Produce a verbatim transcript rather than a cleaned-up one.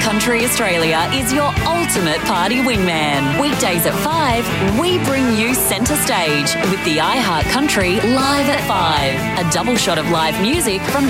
Country Australia is your ultimate party wingman. Weekdays at five, we bring you centre stage with the iHeart Country Live at five. A double shot of live music from